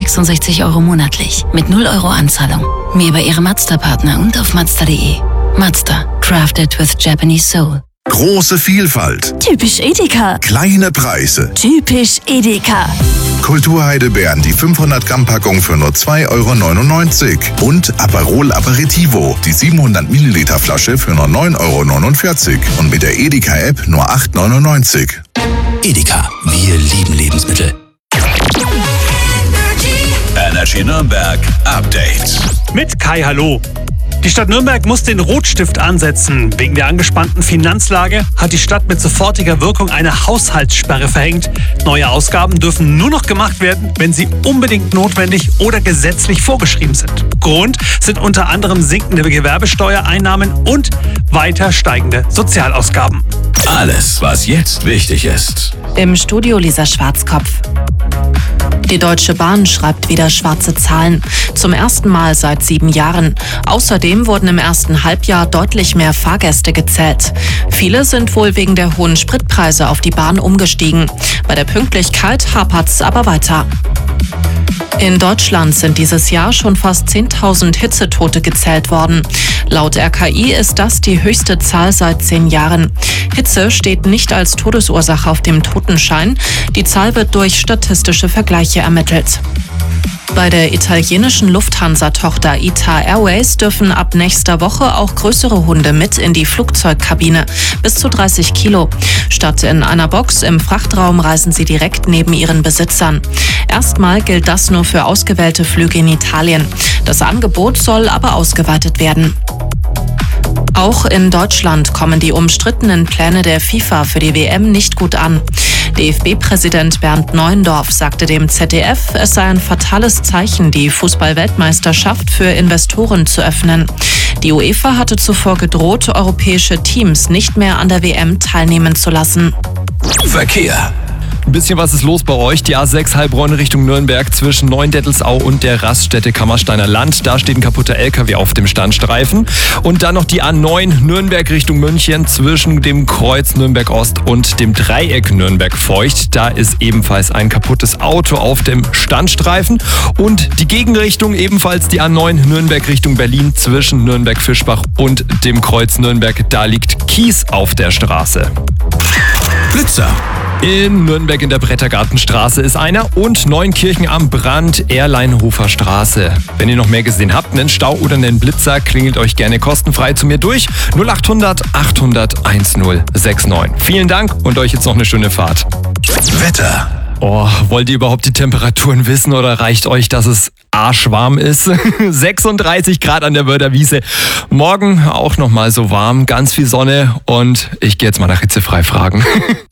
66 € monatlich mit 0 € Anzahlung. Mehr bei Ihrem Mazda-Partner und auf Mazda.de. Mazda. Crafted with Japanese Soul. Große Vielfalt. Typisch Edeka. Kleine Preise. Typisch Edeka. Kulturheidelbeeren, die 500 Gramm Packung für nur 2,99 € und Aperol Aperitivo, die 700 Milliliter Flasche für nur 9,49 € und mit der Edeka App nur 8,99 €. Edeka, wir lieben Lebensmittel. Energy Nürnberg Update. Mit Kai, hallo. Die Stadt Nürnberg muss den Rotstift ansetzen. Wegen der angespannten Finanzlage hat die Stadt mit sofortiger Wirkung eine Haushaltssperre verhängt. Neue Ausgaben dürfen nur noch gemacht werden, wenn sie unbedingt notwendig oder gesetzlich vorgeschrieben sind. Grund sind unter anderem sinkende Gewerbesteuereinnahmen und weiter steigende Sozialausgaben. Alles, was jetzt wichtig ist. Im Studio Lisa Schwarzkopf. Die Deutsche Bahn schreibt wieder schwarze Zahlen. Zum ersten Mal seit 7 Jahren. Außerdem wurden im ersten Halbjahr deutlich mehr Fahrgäste gezählt. Viele sind wohl wegen der hohen Spritpreise auf die Bahn umgestiegen. Bei der Pünktlichkeit hapert's aber weiter. In Deutschland sind dieses Jahr schon fast 10.000 Hitzetote gezählt worden. Laut RKI ist das die höchste Zahl seit 10 Jahren. Hitze steht nicht als Todesursache auf dem Totenschein. Die Zahl wird durch statistische Vergleiche ermittelt. Bei der italienischen Lufthansa-Tochter ITA Airways dürfen ab nächster Woche auch größere Hunde mit in die Flugzeugkabine, bis zu 30 Kilo. Statt in einer Box im Frachtraum reisen sie direkt neben ihren Besitzern. Erstmal gilt das nur für ausgewählte Flüge in Italien. Das Angebot soll aber ausgeweitet werden. Auch in Deutschland kommen die umstrittenen Pläne der FIFA für die WM nicht gut an. DFB-Präsident Bernd Neuendorf sagte dem ZDF, es sei ein fatales Zeichen, die Fußball-Weltmeisterschaft für Investoren zu öffnen. Die UEFA hatte zuvor gedroht, europäische Teams nicht mehr an der WM teilnehmen zu lassen. Verkehr. Ein bisschen was ist los bei euch. Die A6 Heilbronn Richtung Nürnberg zwischen Neuendettelsau und der Raststätte Kammersteiner Land. Da steht ein kaputter LKW auf dem Standstreifen. Und dann noch die A9 Nürnberg Richtung München zwischen dem Kreuz Nürnberg Ost und dem Dreieck Nürnberg Feucht. Da ist ebenfalls ein kaputtes Auto auf dem Standstreifen. Und die Gegenrichtung ebenfalls die A9 Nürnberg Richtung Berlin zwischen Nürnberg Fischbach und dem Kreuz Nürnberg. Da liegt Kies auf der Straße. Blitzer. In Nürnberg in der Brettergartenstraße ist einer und Neunkirchen am Brand, Erleinhofer Straße. Wenn ihr noch mehr gesehen habt, einen Stau oder einen Blitzer, klingelt euch gerne kostenfrei zu mir durch. 0800 800 1069. Vielen Dank und euch jetzt noch eine schöne Fahrt. Wetter. Oh, wollt ihr überhaupt die Temperaturen wissen oder reicht euch, dass es arschwarm ist? 36 Grad an der Wörderwiese. Morgen auch nochmal so warm, ganz viel Sonne und ich gehe jetzt mal nach hitzefrei fragen.